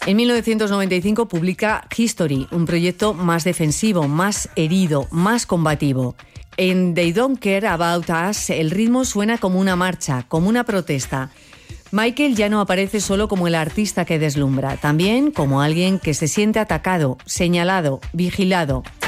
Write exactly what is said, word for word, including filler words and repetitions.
En mil novecientos noventa y cinco publica History, un proyecto más defensivo, más herido, más combativo. En They Don't Care About Us, el ritmo suena como una marcha, como una protesta. Michael ya no aparece solo como el artista que deslumbra, también como alguien que se siente atacado, señalado, vigilado.